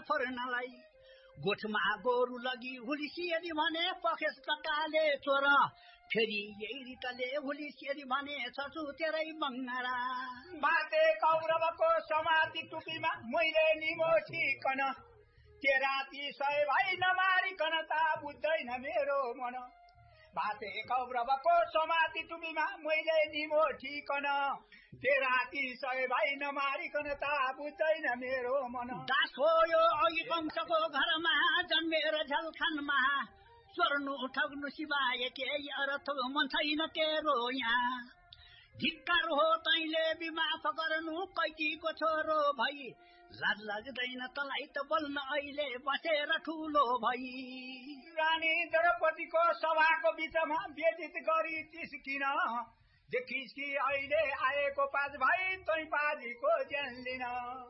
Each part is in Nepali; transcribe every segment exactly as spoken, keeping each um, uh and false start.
फर्नलाई गोठमा गोरु लगी हुलिसियरी भने पखेस ककाले चोर फेरि यही रितले हुलिसियरी भने छछु तेरै मङ्गरा माते कौरवको समाति टुपीमा मैले निमोठिकन तेराती सय भाइ नमारिकन ता बुझ्दैन मेरो मन भाते कौरवको समाति टुपीमा मैले निमोठिकन तेराती सय भाइ नमारिकन ता बुझ्दैन मेरो मन दास हो यो अघि कंसको घरमा जन्मेर झलखानमा स्वर्नु ठग्नु सिवाय केही अर्थ मन छैन तेरो यहाँ धिक्कार हो तैले विवाह गर्नु कैदीको छोरो भई लाज लाग्दैन तलाई त बोल्न अहिले बसेर ठुलो भई रानी द्रौपदीको सभाको बिचमा व्यतीत गरी तिस्किन देखिस् कि अहिले आएको पाँच भाइ तै पाजीको ज्यान लिन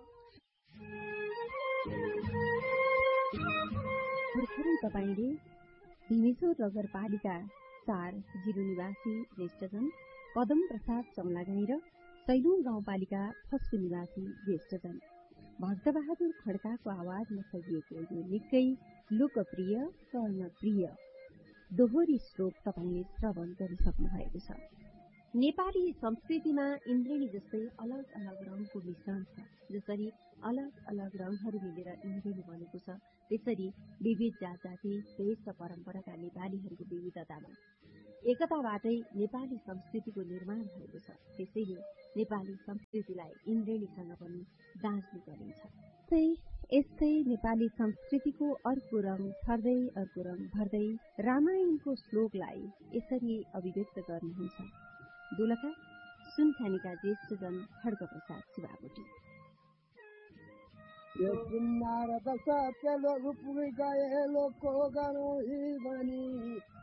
तपाईले भीमेश्वर नगरपालिका चार जिरो निवासी ज्येष्ठजन पदम प्रसाद चौलागाई र सैलुङ गाउँपालिका फस्टु निवासी ज्येष्ठजन भक्तबहादुर खड्काको आवाजमा सजिएको यो निकै लोकप्रिय कर्णप्रिय दोहोरी श्लोक तपाईले श्रवण गरिसक्नु भएको छ। नेपाली संस्कृतिमा इन्द्रेणी जस्तै अलग अलग रङको मिश्रण छ। जसरी अलग अलग रङहरू मिलेर इन्द्रेणी बनेको छ, त्यसरी विविध जात जाति देश र परम्पराका नेपालीहरूको विविधतामा एकताबाटै नेपाली संस्कृतिको निर्माण भएको छ। त्यसैले नेपाली संस्कृतिलाई इन्द्रेणीसँग पनि दाँच्ने गरिन्छ। यस्तै नेपाली संस्कृतिको अर्को रङ थर्दै अर्को रङ भर्दै रामायणको श्लोकलाई यसरी अभिव्यक्त गर्नुहुन्छ दोलखा सुनखानीका ज्येष्ठजन खड्ग प्रसाद शिवाकोटी। यो किन्नार बस पेलो रूपुरी गए लोको गरो ही बनी